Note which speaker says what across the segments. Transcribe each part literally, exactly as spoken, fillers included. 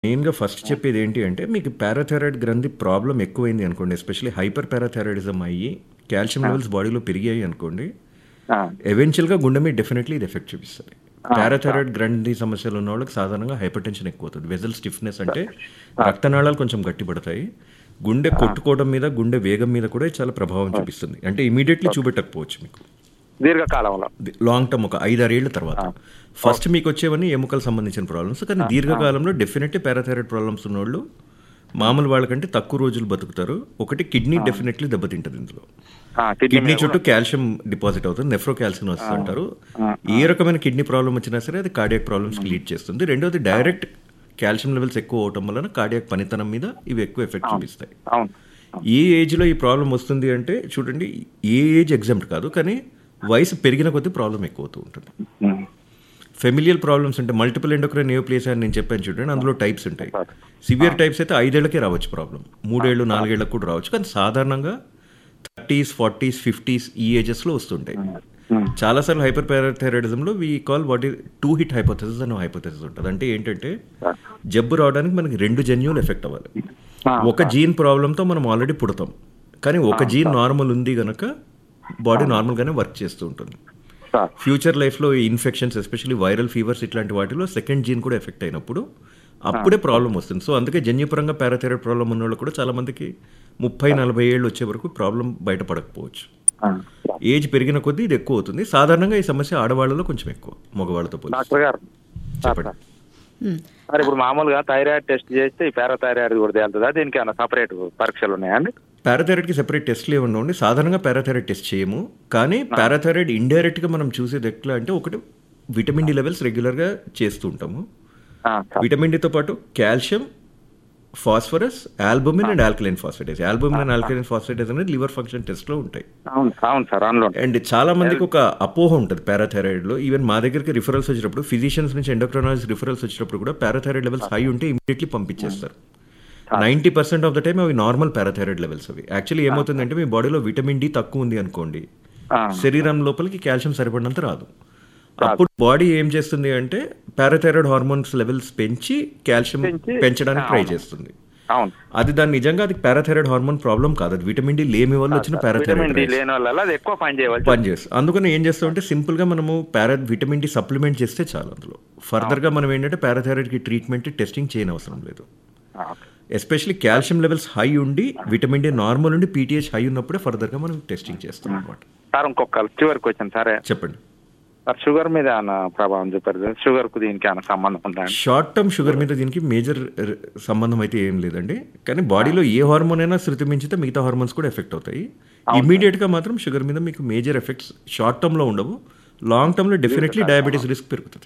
Speaker 1: మెయిన్‌గా ఫస్ట్ చెప్పేది ఏంటి అంటే, మీకు పారాథైరాయిడ్ గ్రంథి ప్రాబ్లమ్ ఎక్కువైంది అనుకోండి, ఎస్పెషల్లీ హైపర్ పారాథైరాయిడిజం అయ్యి, కాల్షియం
Speaker 2: ఆ!
Speaker 1: లెవెల్స్ బాడీలో పెరిగాయి అనుకోండి,
Speaker 2: ఆ!
Speaker 1: ఎవెన్చువల్‌గా గుండె మీద డెఫినెట్‌లీ ఇది ఎఫెక్ట్ చూపిస్తది.
Speaker 2: ఆ! సార్.
Speaker 1: పారాథైరాయిడ్ గ్రంథి సమస్యలు ఉన్న వాళ్ళకి సాధారణంగా హైపర్‌టెన్షన్ ఎక్కువవుతది. వెసల్ స్టిఫ్‌నెస్ అంటే
Speaker 2: ఆ!
Speaker 1: రక్తనాళాలు కొంచెం గట్టిపడతాయి. గుండె
Speaker 2: ఆ!
Speaker 1: కొట్టుకోవడం మీద, గుండె వేగం మీద కూడా ఇది చాలా ప్రభావం
Speaker 2: ఓకే.
Speaker 1: చూపిస్తుంది. అంటే ఇమ్మీడియేట్‌లీ
Speaker 2: ఓకే.
Speaker 1: చూపెట్టకపోవచ్చు మీకు.
Speaker 2: దీర్ఘకాలంలో.
Speaker 1: ది లాంగ్ టర్మ్ ఒక ఐదు, ఆరు ఏళ్ల తర్వాత.
Speaker 2: ఆ!
Speaker 1: First
Speaker 2: okay.
Speaker 1: మీకొచ్చేవన్నీ ఎముకలకు సంబంధించిన ప్రాబ్లమ్స్. కానీ
Speaker 2: ఆ! ఆ!
Speaker 1: దీర్ఘకాలంలో డెఫినెట్‌లీ పారాథైరాయిడ్ ప్రాబ్లమ్స్ ఉన్నోళ్ళు మామూలు వాళ్ళకంటే తక్కువ రోజులు బతుకుతారు. ఒకటి కిడ్నీ
Speaker 2: ఆ!
Speaker 1: డెఫినెట్‌లీ దెబ్బతింటది ఇందులో.
Speaker 2: ఆ! కిడ్నీ
Speaker 1: కిడ్నీ
Speaker 2: మీద
Speaker 1: చుట్టూ
Speaker 2: కూడా.
Speaker 1: కాల్షియం డిపాజిట్ అవుతుంది. నెఫ్రోకాల్సినోసిస్
Speaker 2: ఆ!
Speaker 1: అంటారు.
Speaker 2: ఆ!
Speaker 1: ఏ
Speaker 2: ఆ!
Speaker 1: రకమైన కిడ్నీ ప్రాబ్లమ్ వచ్చినా సరే అది కార్డియాక్ ప్రాబ్లమ్స్‌కి
Speaker 2: హ్మ్.
Speaker 1: లీడ్ చేస్తుంది. రెండోది
Speaker 2: అవును.
Speaker 1: డైరెక్ట్ కాల్షియం లెవెల్స్ ఎక్కువ అవ్వటం వలన కార్డియాక్ పనితనం మీద ఇవి ఎక్కువ ఎఫెక్ట్
Speaker 2: అవును.
Speaker 1: చూపిస్తాయి.
Speaker 2: అవును. అవును.
Speaker 1: ఏ ఏజ్‌లో ఈ ప్రాబ్లమ్ వస్తుంది అంటే చూడండి, ఏ ఏజ్ ఎగ్జామ్ట్ కాదు. కానీ వయసు పెరిగిన కొద్దీ ప్రాబ్లమ్ ఎక్కువవుతూ ఉంటుంది.
Speaker 2: హ్మ్.
Speaker 1: ఫెమిలియల్ ప్రాబ్లమ్స్ అంటే మల్టిపుల్ ఎండోక్రైన్ నియోప్లేసియా అని నేను చెప్పాను చూడండి, అందులో టైప్స్ ఉంటాయి.
Speaker 2: సార్. ఆ!
Speaker 1: సివియర్ టైప్స్ అయితే ఐదేళ్లకే రావచ్చు ప్రాబ్లం.
Speaker 2: ఆ!
Speaker 1: మూడేళ్ళు,
Speaker 2: ఆ!
Speaker 1: నాలుగేళ్లకు కూడా రావచ్చు. కానీ సాధారణంగా థర్టీస్, ఫార్టీస్, ఫిఫ్టీస్ ఈ ఏజెస్‌లో వస్తుంటాయి.
Speaker 2: హ్మ్. హ్మ్.
Speaker 1: చాలాసార్లు hyper పారాథైరాయిడిజంలో we call what is two hit hypothesis అనే హైపోథెసిస్ ఉంటుంది. అంటే ఏంటంటే
Speaker 2: సార్.
Speaker 1: జబ్బు రావడానికి మనకి రెండు జన్యువులు ఎఫెక్ట్ అవ్వాలి.
Speaker 2: ఆ!
Speaker 1: ఒక
Speaker 2: సార్.
Speaker 1: జీన్ ప్రాబ్లంతో మనం ఆల్రెడీ పుడతాం. కానీ
Speaker 2: ఆ!
Speaker 1: ఒక జీన్
Speaker 2: సార్.
Speaker 1: నార్మల్ ఉంది గనక బాడీ
Speaker 2: ఆ!
Speaker 1: నార్మల్‌గానే వర్క్ చేస్తూ ఉంటుంది.
Speaker 2: సార్.
Speaker 1: ఫ్యూచర్ లైఫ్‌లో ఈ ఇన్ఫెక్షన్స్ ఎస్పెషల్లీ వైరల్ ఫీవర్స్ ఇట్లాంటి వాటిలో సెకండ్ జీన్ కూడా ఎఫెక్ట్ అయినప్పుడు
Speaker 2: ఆ!
Speaker 1: అప్పుడే
Speaker 2: సార్.
Speaker 1: ప్రాబ్లమ్ వస్తుంది. సో అందుకే జన్యుపరంగా పారాథైరాయిడ్ ప్రాబ్లమ్ ఉన్నోళ్ళు కూడా చాలామందికి ముప్పై,
Speaker 2: సార్.
Speaker 1: నలభై ఏళ్ళు వచ్చే వరకు ప్రాబ్లమ్ బయటపడకపోవచ్చు.
Speaker 2: ఆ! సార్.
Speaker 1: ఏజ్ పెరిగిన కొద్దీ ఇది ఎక్కువ అవుతుంది. సాధారణంగా ఈ సమస్య ఆడవాళ్ళలో కొంచెం ఎక్కువ, మగవాళ్ళతో పోలిస్తే.
Speaker 2: డాక్టర్ గారు. సార్
Speaker 1: చెప్పండి.
Speaker 2: సార్.
Speaker 3: హ్మ్.
Speaker 2: సార్ ఇప్పుడు మామూలుగా థైరాయిడ్ టెస్ట్ చేస్తే ఈ పారాథైరాయిడ్ కూడా తేలుతదా? దీనికి ఏమైనా సెపరేట్ పరీక్షలు ఉన్నాయా అండి?
Speaker 1: పారాథైరాయిడ్‌కి సెపరేట్ టెస్ట్‌లు ఏమి ఉండవండి. సాధారణంగా పారాథైరాయిడ్ టెస్ట్ చేయము. కానీ
Speaker 2: ఆ!
Speaker 1: పారాథైరాయిడ్ ఇండైరెక్ట్‌గా మనం చూసేది ఎట్లా అంటే, ఒకటి విటమిన్ డి లెవెల్స్ రెగ్యులర్‌గా చేస్తూ ఉంటాము.
Speaker 2: ఆ! సార్.
Speaker 1: విటమిన్ డితో పాటు కాల్షియం, ఫాస్ఫరస్, ఆల్బుమిన్
Speaker 2: ఆ!
Speaker 1: And alkaline phosphatase.
Speaker 2: ఆ!
Speaker 1: ఆల్బుమిన్ అండ్
Speaker 2: ఆ!
Speaker 1: ఆల్కలైన్ ఫాస్ఫేటేస్ అనేది లివర్ ఫంక్షన్ టెస్ట్‌లో ఉంటాయి.
Speaker 2: అవును. అవును సార్. అందులో ఉంటాయి.
Speaker 1: అండ్ చాలా మందికి
Speaker 2: ఎల్
Speaker 1: ఒక అపోహ ఉంటుంది పారాథైరాయిడ్‌లో. ఈవెన్ మా దగ్గరికి రిఫరల్స్ వచ్చినప్పుడు, ఫిజిషియన్స్ నుంచి ఎండోక్రైనాలజిస్ట్ రిఫరల్స్ వచ్చినప్పుడు కూడా పారాథైరాయిడ్ లెవెల్స్
Speaker 2: సార్.
Speaker 1: హై ఉంటే ఇమ్మీడియట్‌లీ
Speaker 2: హ్మ్.
Speaker 1: పంపించేస్తారు.
Speaker 2: సార్.
Speaker 1: తొంభై పర్సెంట్ ఆఫ్ ద టైమ్ అవి నార్మల్ పారాథైరాయిడ్ లెవెల్స్ అవి. యాక్చువల్లీ
Speaker 2: ఆ! సార్.
Speaker 1: ఏమవుతుందంటే మీ బాడీలో విటమిన్ డి తక్కువ ఉంది అనుకోండి,
Speaker 2: ఆ!
Speaker 1: శరీరం లోపలికి కాల్షియం సరిపడినంత రాదు.
Speaker 2: రాదు.
Speaker 1: అప్పుడు బాడీ ఏం చేస్తుంది అంటే పారాథైరాయిడ్ హార్మోన్స్ లెవెల్స్ పెంచి కాల్షియం
Speaker 2: పెంచి
Speaker 1: పెంచడానికి ట్రై
Speaker 2: అవును.
Speaker 1: చేస్తుంది.
Speaker 2: అవును.
Speaker 1: అది దాని నిజంగా అది పారాథైరాయిడ్ హార్మోన్ ప్రాబ్లం కాదు. అది విటమిన్ డి లేమి వల్ల
Speaker 2: కాదు
Speaker 1: వచ్చిన
Speaker 2: sir.
Speaker 1: Parathyroid
Speaker 2: vitamin D
Speaker 1: rice
Speaker 2: లేని వల్ల అది ఎక్కువ పని చేయవలసి
Speaker 1: పని
Speaker 2: వస్తుంది.
Speaker 1: చేస్తుంది. అందుకని ఏం
Speaker 2: ఆ!
Speaker 1: చేస్తామంటే సింపుల్‌గా మనము పారా విటమిన్ డి సప్లిమెంట్ చేస్తే చాలు అందులో.
Speaker 2: అవును.
Speaker 1: ఫర్దర్‌గా మనం ఏంటంటే పారాథైరాయిడ్‌కి ట్రీట్మెంట్, టెస్టింగ్ చేయనవసరం లేదు.
Speaker 2: ఆ! Okay.
Speaker 1: Especially
Speaker 2: sir.
Speaker 1: Calcium levels high ఉండి,
Speaker 2: ఆ!
Speaker 1: విటమిన్ డి నార్మల్ ఉండి, పీటీహెచ్ హై ఉన్నప్పుడే ఫర్దర్‌గా మనం టెస్టింగ్ చేస్తాం
Speaker 2: హ్మ్.
Speaker 1: అన్నమాట.
Speaker 2: సార్ ఇంకొక చివరి క్వశ్చన్ సార్.
Speaker 1: చెప్పండి.
Speaker 2: సార్ షుగర్ మీద ఏమన్నా ప్రభావం చూపెడతదా? షుగర్‌కు దీనికి ఏమన్నా సంబంధం ఉందా అండి?
Speaker 1: షార్ట్ టర్మ్ షుగర్ మీద దీనికి మేజర్ ర్ సంబంధం అయితే ఏం లేదండి. కానీ
Speaker 2: ఆ!
Speaker 1: బాడీలో ఏ హార్మోన్ అయినా శృతి మించితే మిగతా హార్మోన్స్ కూడా ఎఫెక్ట్ అవుతాయి.
Speaker 2: అవును సార్.
Speaker 1: ఇమ్మీడియేట్‌గా మాత్రం షుగర్ మీద మీకు మేజర్ ఎఫెక్ట్స్ షార్ట్ టర్మ్‌లో ఉండవు. లాంగ్ టర్మ్‌లో డెఫినెట్లీ
Speaker 2: దీర్ఘకాలంలో.
Speaker 1: డయాబెటిస్ రిస్క్ పెరుగుతది.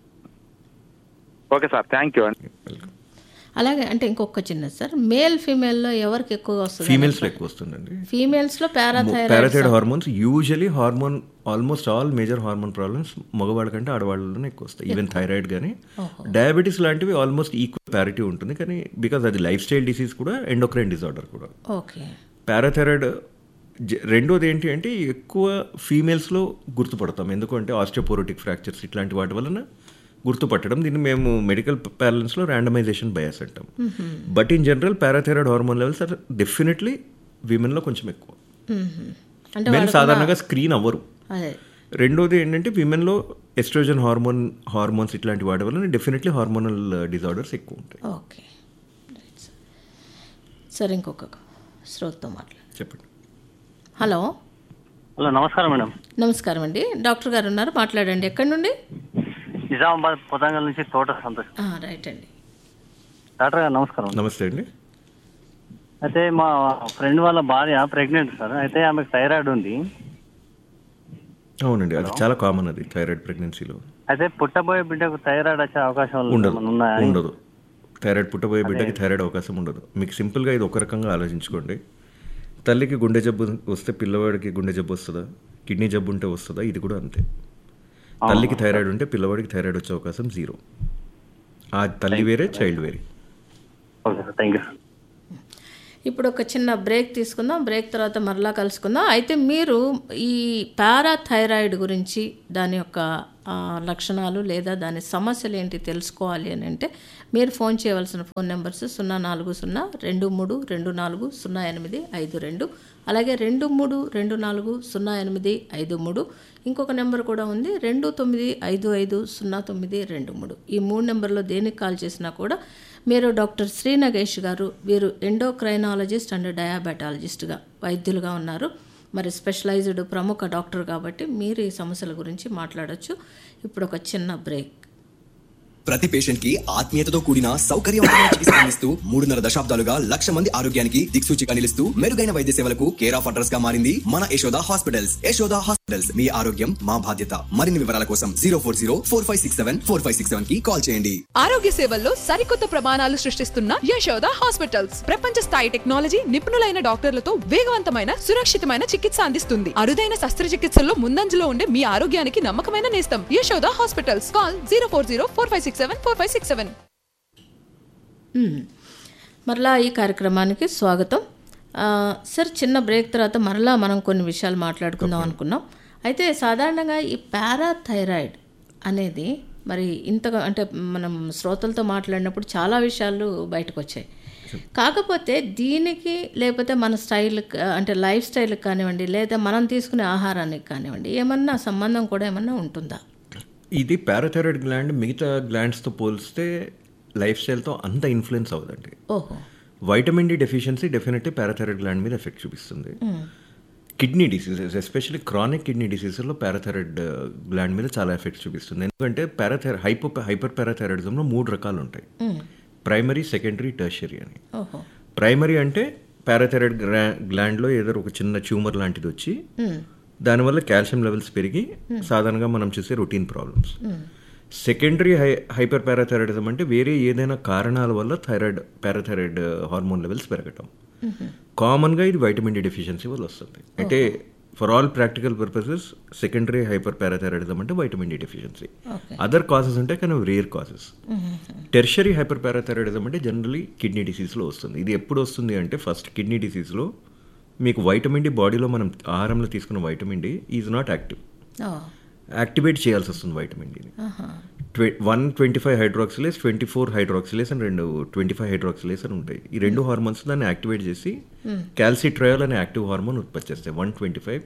Speaker 2: Okay sir. థ్యాంక్ యూ అండి.
Speaker 1: వెల్కమ్.
Speaker 3: అలాగే అంటే ఇంకొక చిన్నది సార్. మేల్, ఫీమేల్‌లో ఎవరికి ఎక్కువగా వస్తదని
Speaker 1: ఫీమేల్స్‌లో
Speaker 3: అంటారు?
Speaker 1: ఎక్కువ వస్తుందండి.
Speaker 3: ఫీమేల్స్‌లో
Speaker 1: మొ
Speaker 3: parathyroid
Speaker 1: parathyroid
Speaker 3: some
Speaker 1: hormones usually hormone almost all major hormone problems మగవాళ్ళ కంటే ఆడవాళ్ళలోనే ఎక్కువ వస్తాయి. ఈవెన్
Speaker 3: ఎక్కువ.
Speaker 1: థైరాయిడ్ గానీ,
Speaker 3: ఓహో!
Speaker 1: డయాబెటిస్ లాంటివి ఆల్మోస్ట్ ఈక్వల్ పారిటీ ఉంటుంది. కానీ బికాజ్ అది లైఫ్ స్టైల్ డిసీజ్ కూడా, ఎండోక్రైన్ డిజార్డర్ కూడా.
Speaker 3: ఓకే.
Speaker 1: పారాథైరాయిడ్ జ రెండోది ఏంటి అంటే ఎక్కువ ఫీమేల్స్‌లో గుర్తుపడతాం. ఎందుకంటే ఆస్టియోపోరోటిక్ ఫ్రాక్చర్స్ ఇట్లాంటి వాటి వలన గుర్తుపట్టడం. దీన్ని మేము మెడికల్ ప్యారలెన్స్‌లో ర్యాండమైజేషన్ బయాస్ అంటాం.
Speaker 3: హుహు.
Speaker 1: But in general parathyroid hormone levels are definitely విమెన్‌లో కొంచెం ఎక్కువ.
Speaker 3: హుహు. అంటే
Speaker 1: మెన్
Speaker 3: వాళ్ళకున్న
Speaker 1: సాధారణంగా స్క్రీన్ అవ్వరు.
Speaker 3: అదే.
Speaker 1: రెండోది ఏంటంటే విమెన్‌లో ఎస్ట్రోజన్ హార్మోన్ హార్మోన్స్ ఇట్లాంటి వాటి వలన డెఫినెట్‌లీ హార్మోనల్ డిజార్డర్స్ ఎక్కువ ఉంటాయి.
Speaker 3: ఓకే. Right sir. సార్ ఇంకొక శ్రోతతో మాట్లాడండి.
Speaker 1: చెప్పండి.
Speaker 3: హలో!
Speaker 4: హలో నమస్కారం మేడం.
Speaker 3: నమస్కారం అండి. డాక్టర్ గారు ఉన్నారు, మాట్లాడండి. ఎక్కడి నుండి?
Speaker 4: నిజామాబాద్ పొతంగల్ నుంచి తోట సంతోష్.
Speaker 3: ఆ! రైట్ అండి.
Speaker 4: డాక్టర్ గారు నమస్కారం.
Speaker 1: నమస్తే అండి.
Speaker 4: అయితే మా ఫ్రెండ్ వాళ్ళ భార్య ప్రెగ్నెంట్ సార్. అయితే ఆమెకు థైరాయిడ్ ఉంది.
Speaker 1: అవునండి. అది
Speaker 4: హలో!
Speaker 1: చాలా కామన్ అది థైరాయిడ్ ప్రెగ్నెన్సీలో.
Speaker 4: అయితే పుట్టబోయే బిడ్డకు థైరాయిడ్ వచ్చే అవకాశాలు
Speaker 1: ఉండదు.
Speaker 4: ఏమైనా ఉన్నాయా అని?
Speaker 1: ఉండదు. థైరాయిడ్ పుట్టబోయే
Speaker 4: అదే.
Speaker 1: బిడ్డకి థైరాయిడ్ అవకాశం ఉండదు. మీకు సింపుల్‌గా ఇది ఒక రకంగా ఆలోచించుకోండి. తల్లికి గుండె జబ్బు వస్తే పిల్లవాడికి గుండె జబ్బు వస్తదా? కిడ్నీ జబ్బు ఉంటే వస్తదా? ఇది కూడా అంతే. తల్లికి
Speaker 4: అవును సార్.
Speaker 1: థైరాయిడ్ ఉంటే పిల్లవాడికి థైరాయిడ్ వచ్చే అవకాశం జీరో. ఆ తల్లి
Speaker 4: థ్యాంక్ యూ
Speaker 1: వేరే,
Speaker 4: సార్.
Speaker 1: చైల్డ్ వేరే.
Speaker 4: Okay sir. Thank you sir.
Speaker 3: ఇప్పుడు ఒక చిన్న బ్రేక్ తీసుకుందాం. బ్రేక్ తర్వాత మరలా కలుసుకుందాం. అయితే మీరు ఈ పారాథైరాయిడ్ గురించి, దాని యొక్క ఆ, లక్షణాలు లేదా దాని సమస్యలు ఏంటి తెలుసుకోవాలి అని అంటే మీరు ఫోన్ చేయవలసిన ఫోన్ నెంబర్స్ సున్నా నాలుగు సున్నా రెండు మూడు రెండు నాలుగు సున్నా ఎనిమిది ఐదు రెండు అలాగే రెండు మూడు రెండు నాలుగు సున్నా ఎనిమిది ఐదు మూడు ఇంకొక నెంబర్ కూడా ఉంది రెండు తొమ్మిది ఐదు ఐదు సున్నా తొమ్మిది రెండు మూడు. ఈ మూడు నెంబర్లో దేనికి కాల్ చేసినా కూడా మీరు డాక్టర్ శ్రీ నగేష్ గారు, వీరు ఎండోక్రైనాలజిస్ట్ అండ్ డయాబెటాలజిస్ట్గా వైద్యులుగా ఉన్నారు. మరి స్పెషలైజ్డ్ ప్రముఖ డాక్టర్ కాబట్టి మీరు ఈ సమస్యల గురించి మాట్లాడొచ్చు. ఇప్పుడు ఒక చిన్న బ్రేక్.
Speaker 5: ప్రతి పేషెంట్ కి ఆత్మీయతతో కూడిన సౌకర్యవంతమైన చికిత్స అందిస్తూ మూడున్నర దశాబ్దాలుగా లక్ష మంది ఆరోగ్యానికి దిక్సూచిగా నిలుస్తూ మెరుగైన వైద్య సేవలకు కేర్ ఆఫ్ అడ్రస్ గా మారింది మన యశోద హాస్పిటల్స్. యశోద హాస్పిటల్స్, మీ ఆరోగ్యం మా బాధ్యత. మరిన్ని వివరాల కోసం zero four zero four five six seven four five six seven కి కాల్ చేయండి.
Speaker 6: ఆరోగ్య సేవల్లో సరికొత్త ప్రమాణాలు సృష్టిస్తున్న యశోద హాస్పిటల్స్ ప్రపంచ స్థాయి టెక్నాలజీ, నిపుణులైన డాక్టర్లతో వేగవంతమైన సురక్షితమైన చికిత్స అందిస్తుంది. అరుదైన శస్త్రచికిత్సల్లో ముందంజలో ఉండే మీ ఆరోగ్యానికి నమ్మకమైన నేస్తం Yashoda hospitals. Call zero four zero four five six seven four five six seven.
Speaker 3: మరలా ఈ కార్యక్రమానికి స్వాగతం. ఆ, సార్, చిన్న బ్రేక్ తర్వాత మరలా మనం కొన్ని విషయాలు మాట్లాడుకుందాం అనుకున్నాం. అయితే సాధారణంగా ఈ పారాథైరాయిడ్ అనేది మరి ఇంతగా అంటే మనం శ్రోతలతో మాట్లాడినప్పుడు చాలా విషయాలు బయటకు వచ్చాయి. కాకపోతే దీనికి లేకపోతే మన స్టైల్ అంటే లైఫ్ స్టైల్కి కానివ్వండి లేదా మనం తీసుకునే ఆహారానికి కానివ్వండి ఏమన్నా సంబంధం కూడా ఏమన్నా ఉంటుందా?
Speaker 1: ఇది పారాథైరాయిడ్ గ్లాండ్ మిగతా గ్లాండ్స్తో పోలిస్తే లైఫ్ స్టైల్తో అంత ఇన్ఫ్లుయెన్స్ అవ్వదండి.
Speaker 3: ఓహో.
Speaker 1: Vitamin D deficiency definitely parathyroid gland మీద ఎఫెక్ట్ చూపిస్తుంది. Kidney diseases, especially chronic kidney డిసీజెస్లో parathyroid gland మీద చాలా ఎఫెక్ట్ చూపిస్తుంది. ఎందుకంటే పారాథైరాయిడ్ హైపో హైపర్ పారాథైరాయిడిజంలో మూడు రకాలు ఉంటాయి, ప్రైమరీ, సెకండరీ, టెర్షియరీ అని. ప్రైమరీ అంటే పారాథైరాయిడ్ గ్లాండ్లో ఏదో ఒక చిన్న ట్యూమర్ లాంటిది వచ్చి దానివల్ల కాల్షియం లెవెల్స్ పెరిగి సాధారణంగా మనం చూసే routine problems. Secondary high hyper parathyroidism అంటే వేరే ఏదైనా కారణాల వల్ల థైరాయిడ్ పారాథైరాయిడ్ హార్మోన్ లెవెల్స్ పెరగటం. కామన్గా ఇది వైటమిన్ డి డెఫిషియన్సీ వల్ల వస్తుంది. అంటే for all practical purposes secondary hyper parathyroidism అంటే vitamin D deficiency. Other causes ఉంటాయి కానీ rare causes. Tertiary hyper parathyroidism అంటే జనరలీ కిడ్నీ డిసీజ్లో వస్తుంది. ఇది ఎప్పుడు వస్తుంది అంటే ఫస్ట్ కిడ్నీ డిసీజ్లో మీకు వైటమిన్ డి బాడీలో మనం ఆహారంలో తీసుకున్న vitamin D is not active. Activate చేయాల్సి వస్తుంది vitamin డిని. ట్వే one twenty five hydroxylase, twenty four hydroxylase అని రెండు ట్వంటీ ఫైవ్ హైడ్రాక్సిలేస్ అని ఉంటాయి. ఈ రెండు హార్మోన్స్ దాన్ని యాక్టివేట్ చేసి క్యాల్సిట్రయాల్ అనే యాక్టివ్ హార్మోన్ ఉత్పత్తి చేస్తాయి. వన్ ట్వంటీ ఫైవ్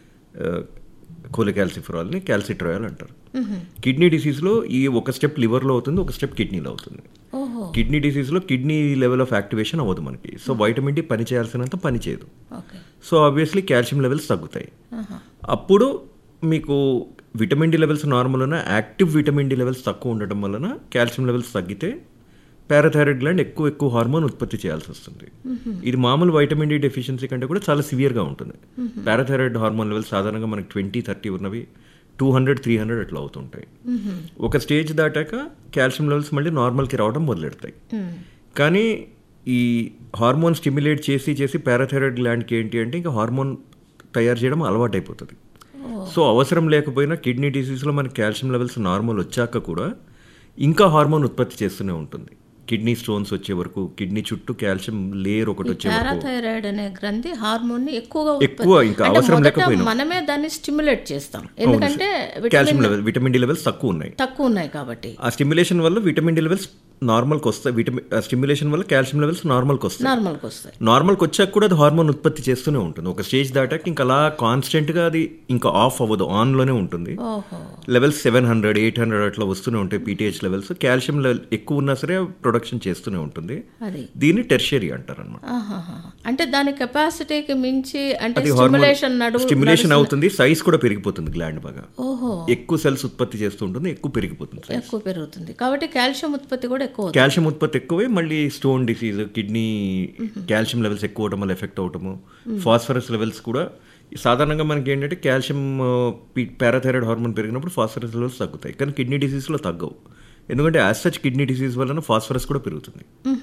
Speaker 1: కోలికాల్సిఫెరాల్ని క్యాల్సిట్రయాల్ అంటారు. కిడ్నీ డిసీజ్లో ఈ ఒక స్టెప్ లివర్లో అవుతుంది, ఒక స్టెప్ కిడ్నీలో అవుతుంది. Kidney డిసీజ్లో kidney level of activation అవ్వదు మనకి. సో వైటమిన్ డి పని చేయాల్సినంత పని చేయదు. సో ఆబ్వియస్లీ కాల్షియం లెవెల్స్ తగ్గుతాయి. అప్పుడు మీకు విటమిన్ డి లెవెల్స్ నార్మల్ ఉన్న యాక్టివ్ విటమిన్ డి లెవెల్స్ తక్కువ ఉండటం వలన కాల్షియం లెవెల్స్ తగ్గితే పారాథైరాయిడ్ గ్లాండ్ ఎక్కువ ఎక్కువ హార్మోన్ ఉత్పత్తి చేయాల్సి వస్తుంది. ఇది మామూలు వైటమిన్ డి డెఫిషియన్సీ కంటే కూడా చాలా సివియర్గా ఉంటుంది. పారాథైరాయిడ్ హార్మోన్ లెవెల్స్ సాధారణంగా మనకి ట్వంటీ థర్టీ ఉన్నవి టూ హండ్రెడ్ త్రీ హండ్రెడ్ అట్లా అవుతుంటాయి. ఒక స్టేజ్ దాటాక కాల్షియం లెవెల్స్ మళ్ళీ నార్మల్కి రావడం మొదలెడతాయి. కానీ ఈ హార్మోన్ స్టిమ్యులేట్ చేసి చేసి పారాథైరాయిడ్ గ్లాండ్కి ఏంటి అంటే ఇంకా హార్మోన్ తయారు చేయడం అలవాటు అయిపోతుంది. సో అవసరం లేకపోయినా కిడ్నీ డిసీజ్లో మనకి కాల్షియం లెవెల్స్ నార్మల్ వచ్చాక కూడా ఇంకా హార్మోన్ ఉత్పత్తి చేస్తూనే ఉంటుంది. కిడ్నీ స్టోన్స్ వచ్చే వరకు, కిడ్నీ చుట్టూ కాల్షియం లేయర్ ఒకటి వచ్చే వరకు.
Speaker 3: పారాథైరాయిడ్ అనే గ్రంథి హార్మోన్ ని ఎక్కువగా
Speaker 1: ఎక్కువ ఇంకా అవసరం లేకపోయినా
Speaker 3: మనమే దాన్ని స్టిమ్యులేట్ చేస్తాం. ఎందుకంటే
Speaker 1: calcium level vitamin D levels తక్కువ ఉన్నాయి
Speaker 3: తక్కువ ఉన్నాయి కాబట్టి
Speaker 1: ఆ స్టిమ్యులేషన్ వల్ల విటమిన్ డి లెవెల్స్ నార్మల్కి వస్తాయి. విటమిన్ స్టిమ్యులేషన్ వల్ల కాల్షియం లెవెల్స్ నార్మల్కి వస్తాయి.
Speaker 3: నార్మల్కి వస్తాయి
Speaker 1: నార్మల్కి వచ్చాక కూడా అది హార్మోన్ ఉత్పత్తి చేస్తూనే ఉంటుంది. ఒక స్టేజ్ దాటాక ఇంకా అలా కాన్స్టెంట్గా అది ఇంకా ఆఫ్ అవ్వదు, ఆన్లోనే ఉంటుంది. Levels seven hundred eight hundred అట్లా వస్తూనే ఉంటాయి పీటీహెచ్ లెవెల్స్. కాల్షియం లెవెల్ ఎక్కువ ఉన్నా సరే ప్రొడక్షన్ చేస్తూనే ఉంటుంది. దీన్ని టెర్షియరీ అంటారు అనమాట.
Speaker 3: అంటే దాని కెపాసిటీకి మించి అంటే స్టిమ్యులేషన్
Speaker 1: స్టిమ్యులేషన్ అవుతుంది, సైజ్ కూడా పెరిగిపోతుంది గ్లాండ్ బాగా. ఎక్కువ సెల్స్ ఉత్పత్తి చేస్తూ ఉంటుంది, ఎక్కువ పెరిగిపోతుంది,
Speaker 3: ఎక్కువ పెరుగుతుంది. కాబట్టి కాల్షియం ఉత్పత్తి కూడా ఎక్కువ,
Speaker 1: కాల్షియం ఉత్పత్తి ఎక్కువే. మళ్ళీ stone disease, kidney calcium levels ఎక్కువ అవడం వల్ల ఎఫెక్ట్ అవటము, ఫాస్ఫరస్ లెవెల్స్ కూడా సాధారణంగా మనకి ఏంటంటే కాల్షియం పారాథైరాయిడ్ హార్మోన్ పెరిగినప్పుడు ఫాస్ఫరస్ లెవెల్స్ తగ్గుతాయి. కానీ కిడ్నీ డిసీజ్లో తగ్గవు. ఎందుకంటే యాజ్ సచ్ కిడ్నీ డిసీజ్ వలన ఫాస్ఫరస్ కూడా పెరుగుతుంది.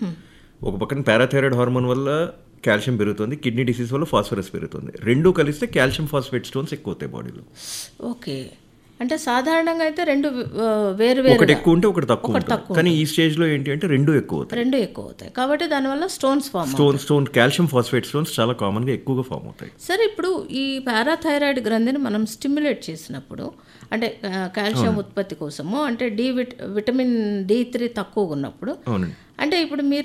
Speaker 1: ఒక పక్కన పారాథైరాయిడ్ హార్మోన్ వల్ల కాల్షియం పెరుగుతుంది, కిడ్నీ డిసీజ్ వల్ల ఫాస్ఫరస్ పెరుగుతుంది. రెండు కలిస్తే కాల్షియం ఫాస్ఫేట్ స్టోన్స్ ఎక్కువ అవుతాయి బాడీలో.
Speaker 3: ఓకే. అంటే సాధారణంగా అయితే రెండు వేరు వేరు,
Speaker 1: ఒకటి ఎక్కువ ఉంటే ఒకటి తక్కువ ఉంటుంది. కానీ ఈ స్టేజ్ లో ఏంటి అంటే రెండు ఎక్కువ అవుతాయి,
Speaker 3: రెండు ఎక్కువ అవుతాయి. కాబట్టి దానివల్ల stones form
Speaker 1: stone stone calcium phosphate stones చాలా కామన్ గా ఎక్కువగా ఫామ్ అవుతాయి.
Speaker 3: సరే, ఇప్పుడు ఈ పారాథైరాయిడ్ గ్రంథిని మనం స్టిమ్యులేట్ చేసినప్పుడు అంటే ఆ, కాల్షియం ఉత్పత్తి కోసము అంటే డి విట విటమిన్ డి త్రీ తక్కువగా ఉన్నప్పుడు
Speaker 1: అవునండి.
Speaker 3: అంటే ఇప్పుడు మీరు